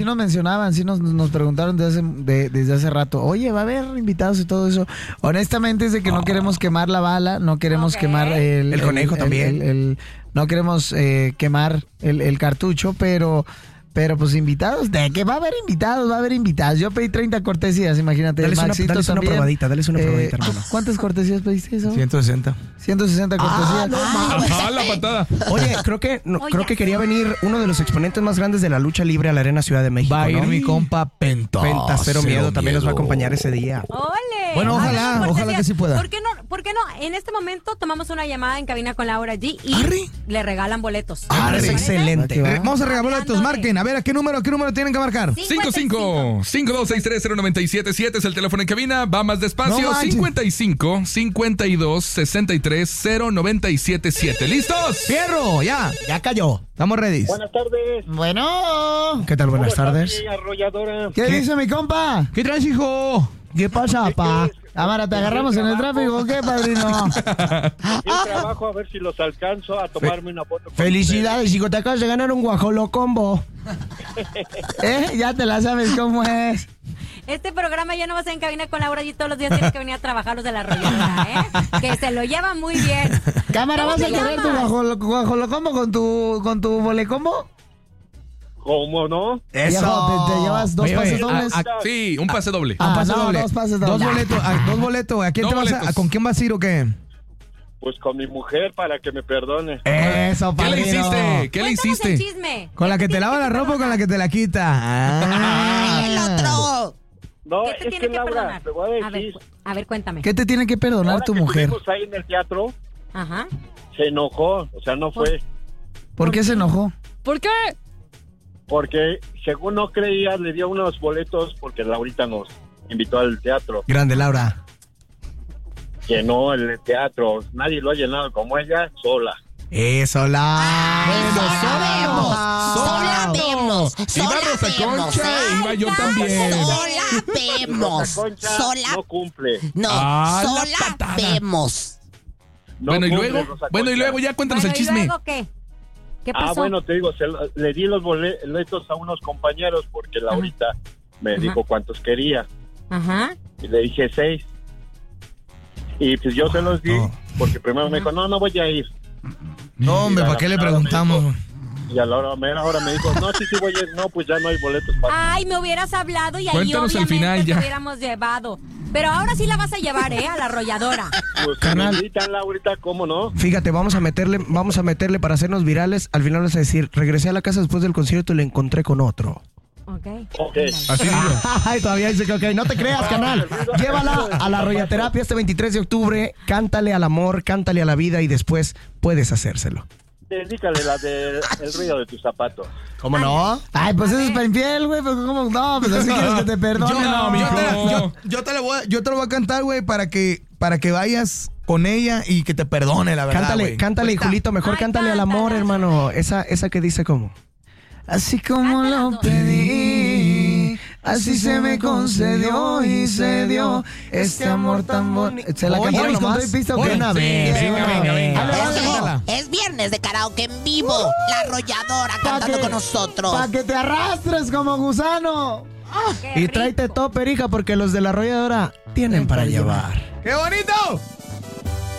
Sí nos mencionaban, sí nos preguntaron desde hace rato, oye, va a haber invitados y todo eso. Honestamente es de que no queremos quemar la bala, no queremos quemar el conejo también. No queremos quemar el cartucho, pero pues invitados, de que va a haber invitados. Yo pedí 30 cortesías, imagínate. Dales una probadita, hermano. ¿Cuántas cortesías pediste eso? 160. 160 cortesías. La patada. Oye, creo que quería venir uno de los exponentes más grandes de la lucha libre a la Arena Ciudad de México. Va a ir mi compa Penta. Penta, Cero Miedo, también nos va a acompañar ese día. ¡Ole! Bueno, ojalá que sí pueda. ¿Por qué no? En este momento tomamos una llamada en cabina con Laura G y le regalan boletos. Excelente. Vamos a regalar boletos, marquen. A ver, ¿a qué número tienen que marcar? 55-5263-0977 es el teléfono en cabina. Va más despacio. 55-52-63-0977. ¿Listos? ¡Fierro! Ya cayó. Estamos ready. Buenas tardes. Bueno. ¿Qué tal? Buenas tardes. Aquí, arrolladora. ¿Qué dice mi compa? ¿Qué traes, hijo? ¿Qué pasa, pa? Amara, ¿te agarramos en el tráfico o qué, padrino? Yo trabajo a ver si los alcanzo a tomarme una foto. Felicidades, hijo, te acabas de ganar un guajolocombo. Ya te la sabes cómo es. Este programa ya no va a ser en cabina con Laura y todos los días tienes que venir a trabajar los de la arrolladora, que se lo llevan muy bien. Cámara, ¿vas a querer tu guajolocombo con tu bolecombo? ¿Cómo no? Eso. Viejo, ¿te llevas dos pases dobles? Sí, un pase doble. Dos pases dobles. Dos boletos. ¿A quién Dos boletos. ¿Con quién vas a ir o qué? Pues con mi mujer para que me perdone. Eso, ¿Qué le padrino. hiciste? ¿Qué le Cuéntanos hiciste? el chisme. ¿Con la que te lava la ropa o con la que te la quita? ¡El otro! No, ¿Qué te es tiene que que Laura, perdonar? te voy a decir. A ver, cuéntame. ¿Qué te tiene que perdonar Ahora tu que mujer? estuvimos ahí en el teatro, Ajá. se enojó, o sea, no fue. ¿Por qué se enojó? ¿Por qué? Porque según no creía, le dio unos boletos porque Laurita nos invitó al teatro. Grande, Laura. Llenó el teatro, nadie lo ha llenado como ella, sola. Eso, Sola vemos. Iba Rosa Concha, iba yo también. Sola vemos. Rosa Concha Sola. no cumple. No, Ah, la sola patada. vemos. No Bueno, y cumple, luego, Rosa bueno, y Concha. luego ya cuéntanos el ¿Y chisme. luego qué? ¿Qué pasó? Bueno, te digo, le di los boletos a unos compañeros porque Laurita me dijo cuántos quería. Ajá. Y le dije 6. Y pues yo se los di porque primero me dijo, no voy a ir. No, hombre, ¿para qué le preguntamos? Y a la hora me dijo, no, sí voy a ir. No, pues ya no hay boletos para Ay, me hubieras hablado y ahí Cuéntanos el obviamente final ya. te hubiéramos llevado. Pero ahora sí la vas a llevar, a la arrolladora. Pues Carnal. me invitan, Laurita, ¿cómo no? Fíjate, vamos a meterle para hacernos virales. Al final vas a decir, regresé a la casa después del concierto y le encontré con otro. Ok. Así digo. Ay, todavía dice que ok. No te creas, canal. Llévala a la Arroyaterapia este 23 de octubre. Cántale al amor, cántale a la vida y después puedes hacérselo. Dedícale la del ruido de tus zapatos. ¿Cómo no? Ay, pues eso es para infiel, güey. Pues, ¿cómo? No, pues así quieres que te perdone. Yo te lo voy a cantar, güey, para que vayas con ella y que te perdone, la verdad. Cántale, Julito. Mejor cántale al amor, hermano. Esa que dice cómo. Así como lo pedí, así se me concedió y se dio este amor tan bonito. ¿Se la cantamos con todo y piso? Oye, Una vez. venga. Es viernes de karaoke en vivo. La arrolladora cantando con nosotros. Para que te arrastres como gusano. Y tráete topper, hija, porque los de la Arrolladora tienen para llevar. ¡Qué bonito!